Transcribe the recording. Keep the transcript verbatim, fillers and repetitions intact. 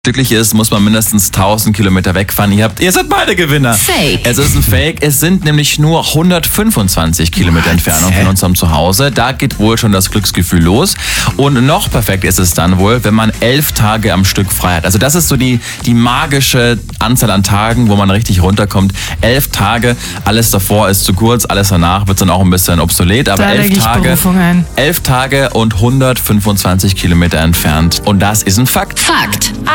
glücklich ist, muss man mindestens tausend Kilometer wegfahren. Ihr habt, ihr seid beide Gewinner. Fake. Es ist ein Fake. Es sind nämlich nur hundertfünfundzwanzig Kilometer What? Entfernung von unserem Zuhause. Da geht wohl schon das Glücksgefühl los. Und noch perfekt ist es dann wohl, wenn man elf Tage am Stück frei hat. Also das ist so die, die magische Anzahl an Tagen, wo man richtig runterkommt. Elf Tage, alles davor ist zu kurz, alles danach wird dann auch ein bisschen obsolet. Aber Da elf lege ich Tage, Berufung ein. elf Tage und hundertfünfundzwanzig Kilometer entfernt. Und das ist ein Fakt. Fakt.